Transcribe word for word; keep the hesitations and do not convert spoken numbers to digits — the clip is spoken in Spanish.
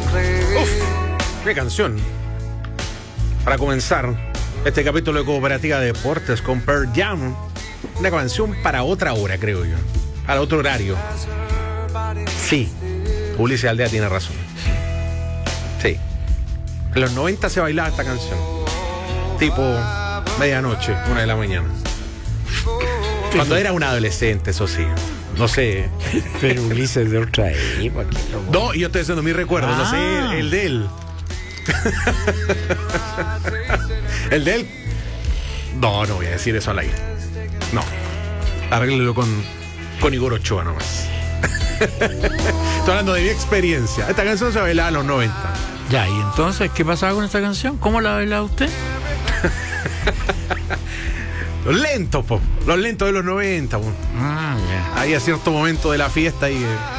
Uf, qué canción. Para comenzar este capítulo de Cooperativa de Deportes con Pearl Jam. Una canción para otra hora, creo yo. Para otro horario. Sí, Ulises Aldea tiene razón. Sí. En los noventa se bailaba esta canción. Tipo medianoche, una de la mañana. Cuando era un adolescente, eso sí. No sé. Pero Ulises de otra época. No, yo estoy haciendo mi recuerdo. Ah. No sé, el de él. El de él. No, no voy a decir eso al aire. No. Arréglelo con, con Igor Ochoa nomás. Estoy hablando de mi experiencia. Esta canción se bailaba en los noventa. Ya, y entonces, ¿qué pasaba con esta canción? ¿Cómo la bailaba usted? Los lentos, po. Los lentos de los noventa, po. Ah, ya. Había cierto momento de la fiesta y... Eh,